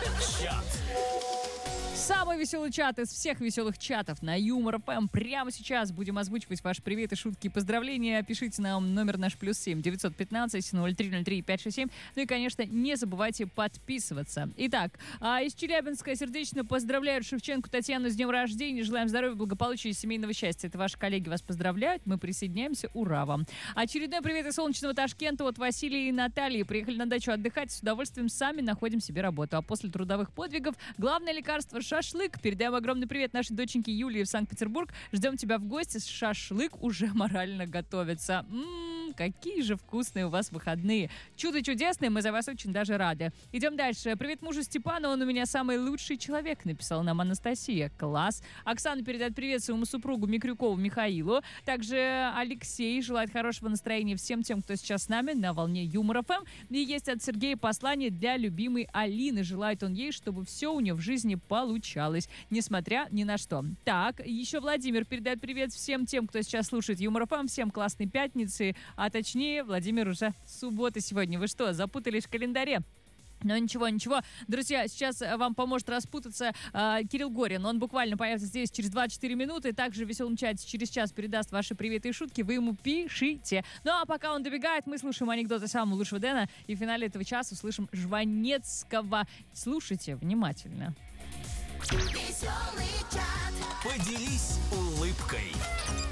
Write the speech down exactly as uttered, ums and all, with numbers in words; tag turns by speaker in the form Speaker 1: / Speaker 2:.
Speaker 1: Чат.
Speaker 2: Самый веселый чат из всех веселых чатов на Юмор эф эм. Прямо сейчас будем озвучивать ваши приветы, шутки и поздравления. Пишите нам номер наш плюс семь девятьсот пятнадцать ноль три ноль три пять шесть семь. Ну и, конечно, не забывайте подписываться. Итак, а из Челябинска сердечно поздравляют Шевченко Татьяну с днем рождения. Желаем здоровья, благополучия и семейного счастья. Это ваши коллеги вас поздравляют. Мы присоединяемся. Ура вам. Очередной привет из солнечного Ташкента от Василия и Натальи. Приехали на дачу отдыхать. С удовольствием сами находим себе работу. А после трудовых подвигов главное лекарство — шашлык. Передаем огромный привет нашей доченьке Юлии в Санкт-Петербург. Ждем тебя в гости. Шашлык уже морально готовится. М-м, какие же вкусные у вас выходные. Чудо чудесное, мы за вас очень даже рады. Идем дальше. Привет мужу Степану, он у меня самый лучший человек, написала нам Анастасия. Класс. Оксана передает привет своему супругу Микрюкову Михаилу. Также Алексей желает хорошего настроения всем тем, кто сейчас с нами на волне Юмор эф эм. И есть от Сергея послание для любимой Алины. Желает он ей, чтобы все у нее в жизни получалось, несмотря ни на что. Так, еще Владимир передает привет всем тем, кто сейчас слушает Юмор эф эм. Всем классной пятницы, а точнее, Владимир, уже суббота сегодня. Вы что, запутались в календаре? Но ничего, ничего. Друзья, сейчас вам поможет распутаться э, Кирилл Горин. Он буквально появится здесь через двадцать четыре минуты. Также в веселом чате через час передаст ваши приветы и шутки. Вы ему пишите. Ну а пока он добегает, мы слушаем анекдоты самого лучшего Дэна. И в финале этого часа услышим Жванецкого. Слушайте внимательно.
Speaker 1: Поделись улыбкой.